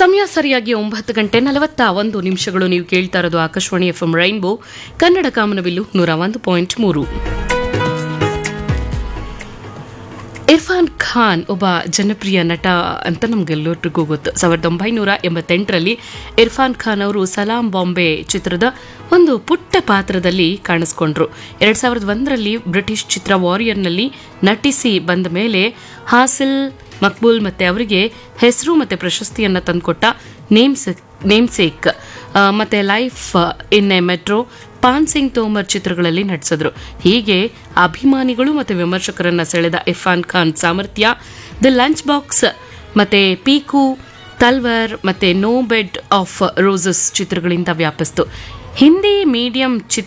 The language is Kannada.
ಸಮಯ ಸರಿಯಾಗಿ 9:41 ನೀವು ಕೇಳ್ತಾ ಇರೋದು ಆಕಾಶವಾಣಿ ಎಫ್ಎಂ ರೈನ್ಬೋ ಕನ್ನಡ ಕಾಮನಬಿಲ್ಲು 101.3. ಇರ್ಫಾನ್ ಖಾನ್ ಒಬ್ಬ ಜನಪ್ರಿಯ ನಟ ಅಂತ ನಮ್ಗೆಲ್ಲರಿಗೂ ಗೊತ್ತು. 1988ರಲ್ಲಿ ಇರ್ಫಾನ್ ಖಾನ್ ಅವರು ಸಲಾಂ ಬಾಂಬೆ ಚಿತ್ರದ ಒಂದು ಪುಟ್ಟ ಪಾತ್ರದಲ್ಲಿ ಕಾಣಿಸ್ಕೊಂಡ್ರು. 2001ರಲ್ಲಿ ಬ್ರಿಟಿಷ್ ಚಿತ್ರ ವಾರಿಯರ್ನಲ್ಲಿ ನಟಿಸಿ ಬಂದ ಮೇಲೆ ಹಾಸಿಲ್ ಮಕ್ಬೂಲ್ ಮತ್ತೆ ಅವರಿಗೆ ಹೆಸರು ಮತ್ತೆ ಪ್ರಶಸ್ತಿಯನ್ನ ತಂದುಕೊಟ್ಟ ನೇಮ್ಸೇಕ್ ಮತ್ತೆ life in a metro, PAN Singh Tomar ಚಿತ್ರಗಳಲ್ಲಿ ನಟಿಸಿದ್ರು. ಹೀಗೆ ಅಭಿಮಾನಿಗಳು ಮತ್ತು ವಿಮರ್ಶಕರನ್ನ ಸೆಳೆದ ಇರ್ಫಾನ್ ಖಾನ್ ಸಾಮರ್ಥ್ಯ ದಿ ಲಂಚ್ ಬಾಕ್ಸ್ ಮತ್ತೆ ಪೀಕು, ತಲ್ವರ್ ಮತ್ತೆ no bed of roses ಚಿತ್ರಗಳಿಂದ ವ್ಯಾಪಿಸಿತು. Hindi medium